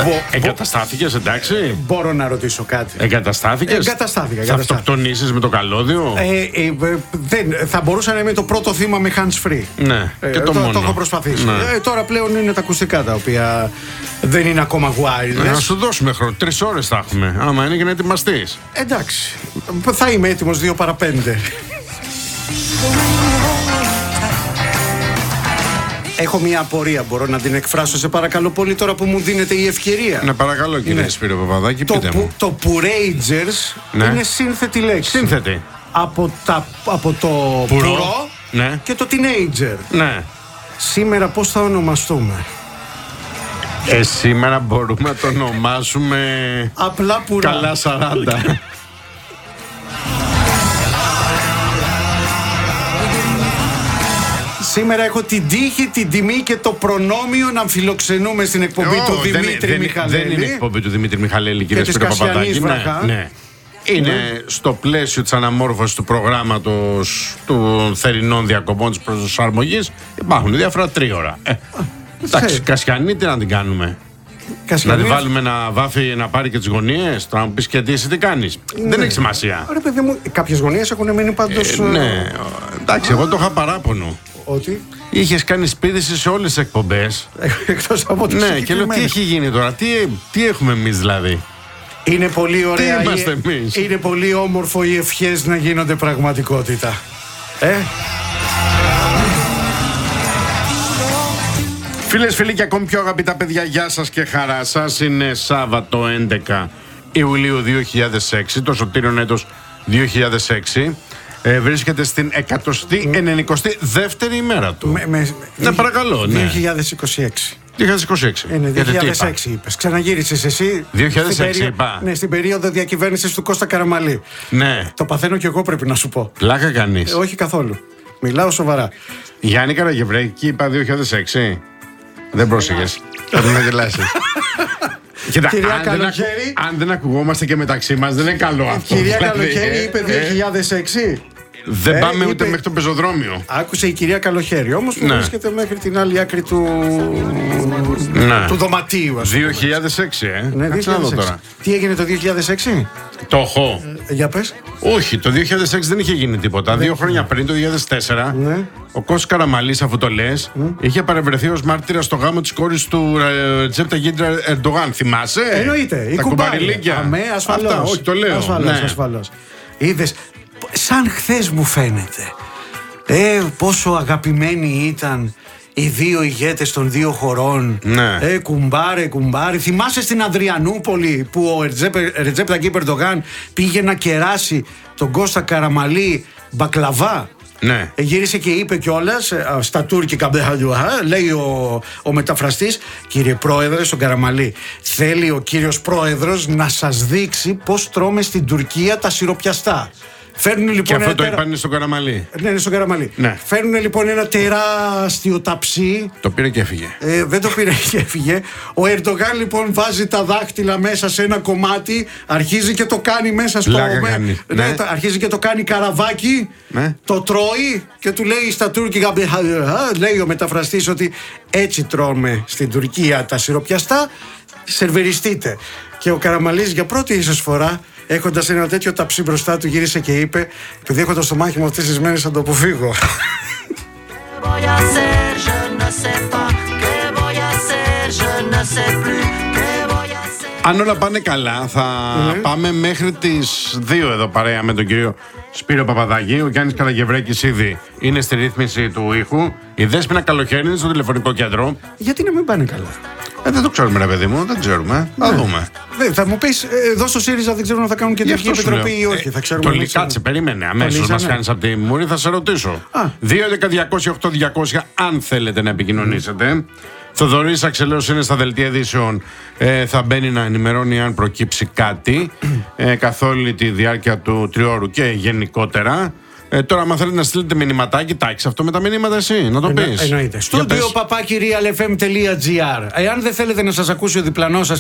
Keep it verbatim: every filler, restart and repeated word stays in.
Μπο... Εγκαταστάθηκες, εντάξει. Μπορώ να ρωτήσω κάτι. Εγκαταστάθηκες. Εγκαταστάθηκα. Θα αυτοκτονήσεις με το καλώδιο. Ε, ε, δεν, θα μπορούσα να είμαι το πρώτο θύμα με hands free. Ναι, ε, και το, το μόνο. Το έχω προσπαθήσει. Ναι. Ε, τώρα πλέον είναι τα ακουστικά τα οποία δεν είναι ακόμα wireless. Ε, να σου δώσουμε χρόνο. Τρεις ώρες θα έχουμε. Άμα είναι και να ετοιμαστείς. Εντάξει. Θα είμαι έτοιμος δύο παρά πέντε. Έχω μια απορία, μπορώ να την εκφράσω σε παρακαλώ πολύ τώρα που μου δίνεται η ευκαιρία. Ναι, παρακαλώ κύριε ναι. Σπύρο Παπαδάκη, το, πείτε που, μου. το Puragers ναι. είναι σύνθετη λέξη. Σύνθετη. Από, τα, από το πουρό, πουρό ναι. και το teenager. Ναι. Σήμερα πώς θα ονομαστούμε? Ε, σήμερα μπορούμε να το ονομάσουμε απλά πουρά. Καλά σαράντα. Σήμερα έχω την τύχη, την τιμή και το προνόμιο να φιλοξενούμε στην εκπομπή oh, του Δημήτρη δεν, Μιχαλέλη. Δεν είναι εκπομπή του Δημήτρη Μιχαλέλη, κύριε Σπύρο Παπαδάκη. Ναι, ναι. Είναι ναι. στο πλαίσιο της αναμόρφωσης του προγράμματος των θερινών διακοπών της προσαρμογής. Υπάρχουν διάφορα τρίωρα. Ε, εντάξει, Κασιανή τι να την κάνουμε? Κασιανή. Να τη βάλουμε ένα βάφι να πάρει και τις γωνίες? Τώρα μου πεις και τι εσύ τι κάνεις? Ναι. Δεν έχει σημασία. Ρε παιδί μου, κάποιες γωνίες έχουν μείνει πάντως. Ε, ναι, εντάξει, εγώ το είχα παράπονο. Ότι είχες κάνει σπίδηση σε όλες τις εκπομπές. Εκτός από τις ναι, και λέω τι έχει γίνει τώρα, τι, τι έχουμε εμείς δηλαδή? Είναι πολύ ωραία. Τι είμαστε εμείς? Είναι πολύ όμορφο οι ευχές να γίνονται πραγματικότητα. Ε? Φίλες, φίλοι και ακόμη πιο αγαπητά παιδιά, γεια σας και χαρά σας. Είναι Σάββατο έντεκα Ιουλίου δύο χιλιάδες έξι, το σωτήριον έτος δύο χιλιάδες έξι. Ε, βρίσκεται στην εκατοστή ενενηκοστή δεύτερη ημέρα του. Με, με, ναι, παρακαλώ. Ναι. δύο χιλιάδες είκοσι έξι. δύο χιλιάδες είκοσι έξι. Είναι δύο χιλιάδες έξι είπες. Ξαναγύρισες εσύ. δύο χιλιάδες έξι περί... είπα. Ναι, στην περίοδο διακυβέρνησης του Κώστα Καραμαλή. Ναι. Το παθαίνω κι εγώ, πρέπει να σου πω. Πλάκα κανείς? Ε, όχι καθόλου. Μιλάω σοβαρά. Γιάννη Καραγευρέκη, είπα δύο χιλιάδες έξι. Δεν πρόσεχες. Θα με γελάσεις. Κοίτα, κυρία αν, Καλοχέρη, δεν, αν δεν ακουγόμαστε και μεταξύ μας, δεν είναι καλό αυτό. Κυρία δηλαδή, Καλοχέρη ε, είπε δύο χιλιάδες έξι. Δεν ε, πάμε είπε, ούτε μέχρι το πεζοδρόμιο. Άκουσε η κυρία Καλοχέρη όμως που ναι. βρίσκεται μέχρι την άλλη άκρη του, ναι. του δωματίου. δύο χιλιάδες έξι, ε. Ναι, δύο χιλιάδες έξι. Τώρα. Τι έγινε το δύο χιλιάδες έξι? Το έχω. Ε, για πες. Όχι, το δύο χιλιάδες έξι δεν είχε γίνει τίποτα. Δύο χρόνια πριν, το δύο χιλιάδες τέσσερα, ναι. ο Κώστας Καραμαλής, αφού το λες, mm. είχε παρευρεθεί ως μάρτυρας στο γάμο της κόρης του Ρετζέπ Ταγιπ Ερντογάν. Θυμάσαι? Εννοείται. Τα κουμπαριλίκια. Αμέ, ασφαλώς. Αυτά, όχι, το λέω. Ασφαλώς, ναι. ασφαλώς. Είδες, σαν χθες μου φαίνεται. Ε, πόσο αγαπημένοι ήταν οι δύο ηγέτες των δύο χωρών. Ναι. Ε, κουμπάρε, κουμπάρε. Θυμάσαι στην Αδριανούπολη που ο Ρετζέπ Ταγιπ Ερντογάν πήγε να κεράσει τον Κώστα Καραμαλή μπακλαβά. Ναι. Ε, γύρισε και είπε κιόλας στα τουρκικά, λέει ο, ο μεταφραστής, κύριε Πρόεδρε, στον Καραμαλή, θέλει ο κύριος Πρόεδρος να σας δείξει πώς τρώμε στην Τουρκία τα σιροπιαστά. Φέρνουν, λοιπόν, και αυτό το τερα... είπαν στον Καραμαλή. Ναι, είναι στον Καραμαλή. Ναι. Φέρνουν λοιπόν ένα τεράστιο ταψί. Το πήρε και έφυγε. Ε, δεν το πήρε και έφυγε. Ο Ερντογάν λοιπόν βάζει τα δάχτυλα μέσα σε ένα κομμάτι, αρχίζει και το κάνει μέσα στο. Με... Ναι, ναι. Αρχίζει και το κάνει καραβάκι, ναι. το τρώει και του λέει στα τουρκικά. Λέει ο μεταφραστής ότι έτσι τρώμε στην Τουρκία τα σιροπιαστά. Σερβεριστείτε. Και ο Καραμαλής για πρώτη ίσως φορά, έχοντας ένα τέτοιο ταψί μπροστά του, γύρισε και είπε: επειδή έχω το στομάχι μου αυτές τις μέρες, θα το αποφύγω. Αν όλα πάνε καλά, θα mm. πάμε μέχρι τις δύο εδώ παρέα με τον κύριο Σπύρο Παπαδάκη. Ο Γιάννης Καραγευρέκης ήδη είναι στη ρύθμιση του ήχου. Η Δέσποινα Καλοχέρη είναι στο τηλεφωνικό κέντρο. Γιατί να μην πάνε καλά? Ε, δεν το ξέρουμε, ρε παιδί μου, δεν ξέρουμε. Ναι. Θα δούμε. Δε, θα μου πεις, εδώ στο ΣΥΡΙΖΑ δεν ξέρουν αν θα κάνουν κεντρική επιτροπή ή όχι. Ε, θα ξέρουμε. Το λικάτσε, περίμενε. Αμέσως μας κάνεις από τη μούρη, θα σε ρωτήσω. δύο έντεκα διακόσια οκτώ διακόσια, αν θέλετε να επικοινωνήσετε. Mm. Θοδωρής Αξελέος είναι στα δελτία ειδήσεων. Ε, θα μπαίνει να ενημερώνει αν προκύψει κάτι ε, καθ' όλη τη διάρκεια του τριώρου και γενικότερα. Ε, τώρα, αν θέλετε να στείλετε μηνυματάκι, τάξει αυτό με τα μηνύματα εσύ, να το Εννο, πεις. Εννοείται. Στούντιο παπάκι realfm.gr. Εάν δεν θέλετε να σας ακούσει ο διπλανός σας